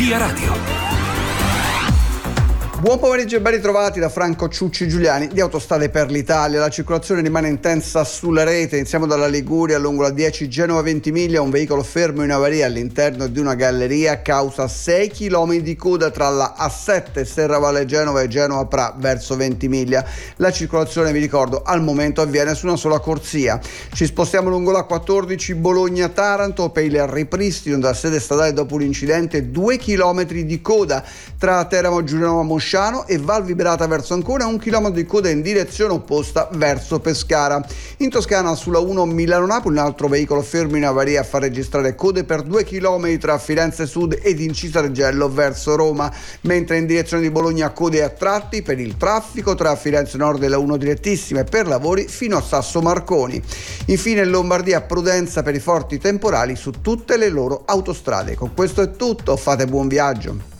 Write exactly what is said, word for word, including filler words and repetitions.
Via Radio. Buon pomeriggio e ben ritrovati da Franco Ciucci Giuliani di Autostrade per l'Italia. La circolazione rimane intensa sulla rete. Iniziamo dalla Liguria lungo la dieci Genova-Ventimiglia. Un veicolo fermo in avaria all'interno di una galleria causa sei chilometri di coda tra la A sette Serravalle Genova e Genova Pra verso Ventimiglia. La circolazione, vi ricordo, al momento avviene su una sola corsia. Ci spostiamo lungo la quattordici Bologna-Taranto per il ripristino della sede stradale dopo un incidente. Due chilometri di coda tra Teramo Giuliano Mosciano e Val Viberata verso Ancona, un chilometro di coda in direzione opposta verso Pescara. In Toscana sulla uno Milano-Napoli un altro veicolo fermo in avaria fa registrare code per due chilometri tra Firenze Sud ed Incisaregello verso Roma, mentre in direzione di Bologna code a tratti per il traffico tra Firenze Nord e la uno direttissima e per lavori fino a Sasso Marconi. Infine in Lombardia prudenza per i forti temporali su tutte le loro autostrade. Con questo è tutto, fate buon viaggio.